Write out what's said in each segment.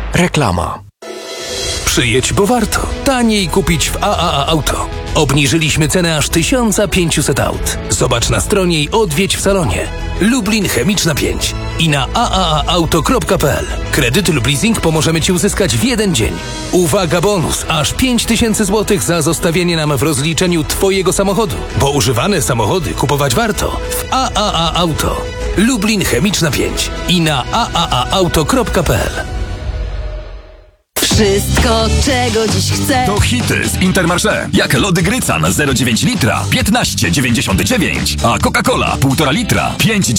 Reklama. Przyjedź, bo warto. Taniej kupić w AAA Auto. Obniżyliśmy cenę aż 1500 aut. Zobacz na stronie i odwiedź w salonie. Lublin Chemiczna 5 i na aaauto.pl. Kredyt lub leasing pomożemy Ci uzyskać w jeden dzień. Uwaga, bonus! Aż 5000 zł za zostawienie nam w rozliczeniu Twojego samochodu. Bo używane samochody kupować warto w AAA Auto. Lublin Chemiczna 5 i na aaauto.pl. Wszystko, czego dziś chcę. To hity z Intermarché. Jak lody Grycan 0,9 litra 15,99, a Coca-Cola 1,5 litra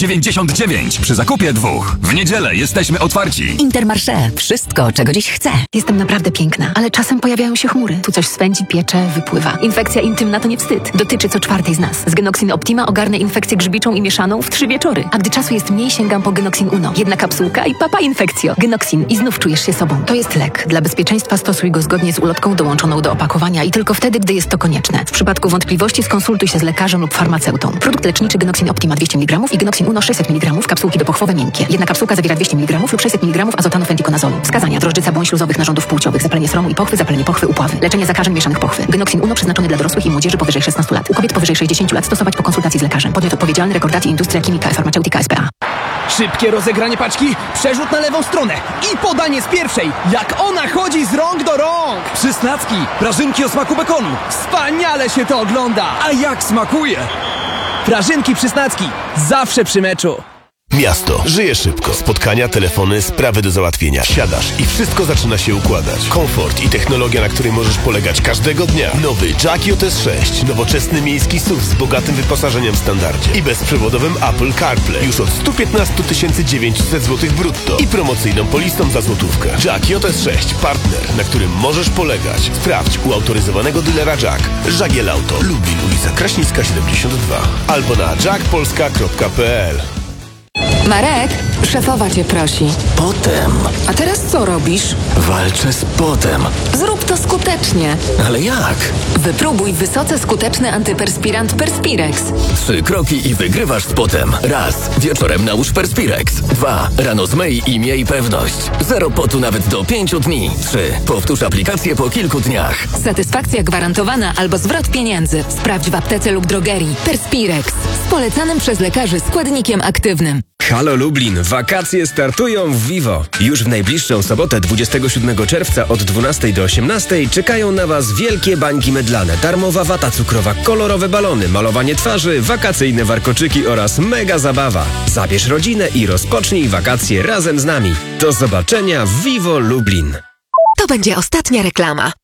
5,99 przy zakupie 2. W niedzielę jesteśmy otwarci. Intermarché. Wszystko, czego dziś chcę. Jestem naprawdę piękna, ale czasem pojawiają się chmury. Tu coś swędzi, piecze, wypływa. Infekcja intymna to nie wstyd. Dotyczy co czwartej z nas. Z Genoxin Optima ogarnę infekcję grzybiczą i mieszaną w 3 wieczory. A gdy czasu jest mniej, sięgam po Genoxin Uno. Jedna kapsułka i papa infekcjo. Genoxin i znów czujesz się sobą. To jest lek. Dla bezpieczeństwa stosuj go zgodnie z ulotką dołączoną do opakowania i tylko wtedy, gdy jest to konieczne. W przypadku wątpliwości skonsultuj się z lekarzem lub farmaceutą. Produkt leczniczy Genoxin Optima 200 mg i Genoxin Uno 600 mg, kapsułki dopochwowe miękkie. Jedna kapsułka zawiera 200 mg lub 600 mg azotanu fentikonazolu. Wskazania: drożdżyca błąd śluzowych narządów płciowych, zapalenie sromu i pochwy, zapalenie pochwy, upławy. Leczenie zakażeń mieszanych pochwy. Genoxin Uno przeznaczony dla dorosłych i młodzieży powyżej 16 lat. U kobiet powyżej 60 lat stosować po konsultacji z lekarzem. Podmiot odpowiedzialny: Rekordacji Industria Chimica Farmaceutica S.p.A. Szybkie rozegranie paczki, przerzut na lewą stronę i podanie z pierwszej, jak ona chodzi z rąk do rąk. Przysnacki, prażynki o smaku bekonu. Wspaniale się to ogląda. A jak smakuje? Prażynki Przysnacki, zawsze przy meczu. Miasto. Żyje szybko. Spotkania, telefony, sprawy do załatwienia. Siadasz i wszystko zaczyna się układać. Komfort i technologia, na której możesz polegać każdego dnia. Nowy Jack JS 6. Nowoczesny miejski SUV z bogatym wyposażeniem w standardzie. I bezprzewodowym Apple CarPlay. Już od 115 900 zł brutto. I promocyjną polisą za złotówkę. Jack JS 6. Partner, na którym możesz polegać. Sprawdź u autoryzowanego dealera Jack. Żagiel Auto. Lublin, ulica Kraśnicka 72. Albo na jackpolska.pl. Marek, szefowa cię prosi. Potem A teraz co robisz? walczę z potem. Zrób to skutecznie. Ale jak? Wypróbuj wysoce skuteczny antyperspirant Perspirex. 3 kroki i wygrywasz z potem. Raz. Wieczorem nałóż Perspirex. 2. Rano zmyj i miej pewność. 0 potu nawet do 5 dni. 3. Powtórz aplikację po kilku dniach. Satysfakcja gwarantowana albo zwrot pieniędzy. Sprawdź w aptece lub drogerii. Perspirex. Z polecanym przez lekarzy składnikiem aktywnym. Halo Lublin, wakacje startują w Vivo. Już w najbliższą sobotę 27 czerwca od 12 do 18 czekają na Was wielkie bańki mydlane, darmowa wata cukrowa, kolorowe balony, malowanie twarzy, wakacyjne warkoczyki oraz mega zabawa. Zabierz rodzinę i rozpocznij wakacje razem z nami. Do zobaczenia w Vivo Lublin. To będzie ostatnia reklama.